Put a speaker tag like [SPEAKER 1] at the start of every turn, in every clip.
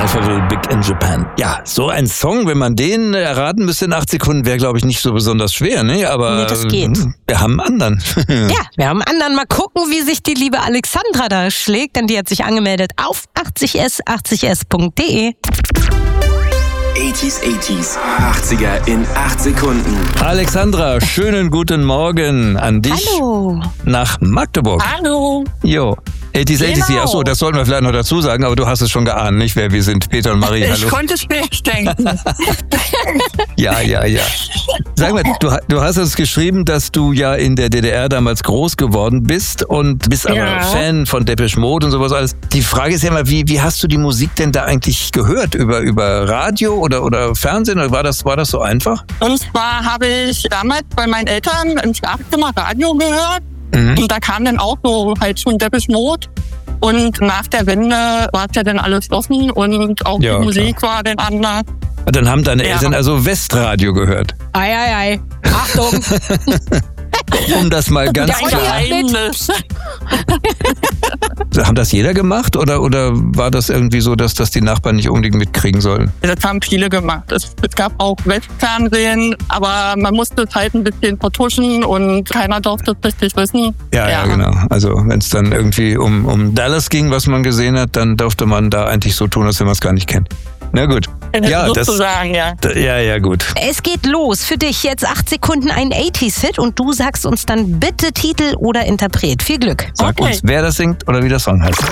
[SPEAKER 1] Alphaville Big in Japan. Ja, so ein Song, wenn man den erraten müsste in 8 Sekunden, wäre, glaube ich, nicht so besonders schwer, ne? Aber
[SPEAKER 2] nee, das geht.
[SPEAKER 1] Wir haben einen anderen.
[SPEAKER 2] Ja, wir haben einen anderen. Mal gucken, wie sich die liebe Alexandra da schlägt, denn die hat sich angemeldet auf 80s80s.de.
[SPEAKER 3] 80s, 80er in 8 Sekunden.
[SPEAKER 1] Alexandra, schönen guten Morgen an dich.
[SPEAKER 2] Hallo.
[SPEAKER 1] Nach Magdeburg.
[SPEAKER 4] Hallo.
[SPEAKER 1] Jo. 80s,
[SPEAKER 4] Genau.
[SPEAKER 1] achso, das sollten wir vielleicht noch dazu sagen, aber du hast es schon geahnt, nicht, wer wir sind. Peter und Marie, hallo.
[SPEAKER 4] Ich konnte es mir denken.
[SPEAKER 1] Ja. Sag mal, du hast uns geschrieben, dass du ja in der DDR damals groß geworden bist und bist aber
[SPEAKER 4] Ja.
[SPEAKER 1] Fan von Depeche Mode und sowas alles. Die Frage ist ja immer, wie hast du die Musik denn da eigentlich gehört? Über Radio oder Fernsehen? Oder war das so einfach?
[SPEAKER 4] Und zwar habe ich damals bei meinen Eltern im Schlafzimmer Radio gehört.
[SPEAKER 1] Mhm.
[SPEAKER 4] Und da kam dann auch so halt schon Depeche Mode. Und nach der Wende war es ja dann alles offen und auch
[SPEAKER 1] Ja,
[SPEAKER 4] die Musik war dann anders.
[SPEAKER 1] Dann haben deine
[SPEAKER 4] Ja.
[SPEAKER 1] Eltern also Westradio gehört.
[SPEAKER 2] Ei. Achtung.
[SPEAKER 1] Um das mal ganz
[SPEAKER 4] Kein
[SPEAKER 1] klar.
[SPEAKER 4] Geheimnis.
[SPEAKER 1] Haben das jeder gemacht oder war das irgendwie so, dass das die Nachbarn nicht unbedingt mitkriegen sollen?
[SPEAKER 4] Das haben viele gemacht. Es gab auch Westfernsehen, aber man musste es halt ein bisschen vertuschen und keiner durfte es richtig wissen.
[SPEAKER 1] Ja, genau. Also wenn es dann irgendwie um Dallas ging, was man gesehen hat, dann durfte man da eigentlich so tun, als wenn man es gar nicht kennt. Na gut. Ja,
[SPEAKER 4] sozusagen, ja.
[SPEAKER 1] Ja, gut.
[SPEAKER 2] Es geht los. Für dich jetzt 8 Sekunden ein 80s-Hit und du sagst uns dann bitte Titel oder Interpret. Viel Glück.
[SPEAKER 1] Sag
[SPEAKER 4] Okay.
[SPEAKER 1] uns, wer das singt oder wie der Song heißt.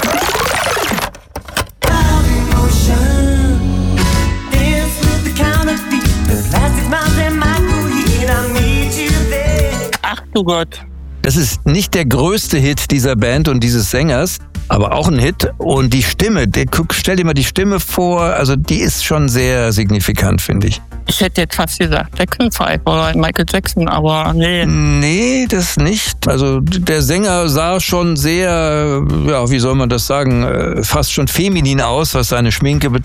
[SPEAKER 4] Ach du Gott.
[SPEAKER 1] Das ist nicht der größte Hit dieser Band und dieses Sängers, aber auch ein Hit. Und die Stimme, stell dir mal die Stimme vor, also die ist schon sehr signifikant, finde ich.
[SPEAKER 4] Ich hätte jetzt fast gesagt Jackson 5 oder Michael Jackson, aber nee.
[SPEAKER 1] Nee, das nicht. Also der Sänger sah schon sehr, ja, wie soll man das sagen, fast schon feminin aus, was seine Schminke